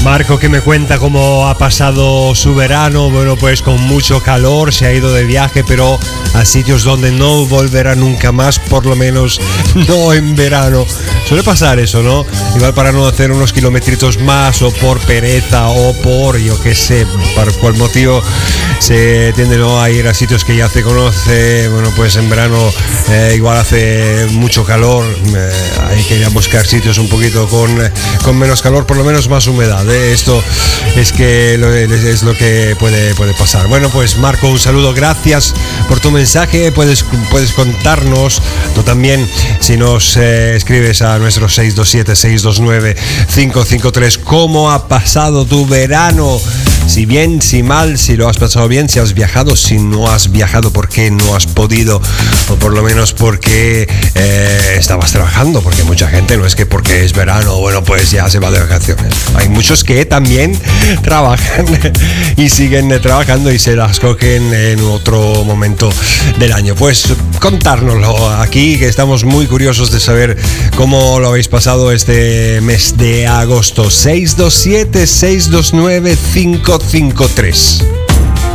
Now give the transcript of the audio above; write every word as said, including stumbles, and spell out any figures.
Marco, que me cuenta cómo ha pasado su verano. Bueno, pues con mucho calor, se ha ido de viaje, pero a sitios donde no volverá nunca más, por lo menos no en verano. Suele pasar eso, ¿no? Igual para no hacer unos kilometritos más, o por pereza, o por, yo qué sé, por cuál motivo se tiende, ¿no?, a ir a sitios que ya se conoce. Bueno, pues en verano eh, igual hace mucho calor, eh, hay que ir a buscar sitios un poquito con, con menos calor, por lo menos más humedad, ¿eh? Esto es que lo, es lo que puede, puede pasar. Bueno, pues Marco, un saludo, gracias por tu mensaje. Puedes, puedes contarnos tú también, si nos eh, escribes a nuestro seis dos siete, seis dos nueve, cinco cinco tres, cómo ha pasado tu verano. Si bien, si mal, si lo has pasado bien, si has viajado, si no has viajado, ¿por qué no has podido? O por lo menos porque eh, estabas trabajando, porque mucha gente no es que porque es verano, bueno, pues ya se va de vacaciones. Hay muchos que también trabajan y siguen trabajando y se las cogen en otro momento del año. Pues contárnoslo aquí, que estamos muy curiosos de saber cómo lo habéis pasado este mes de agosto. seis dos siete, seis dos nueve, cinco cinco tres.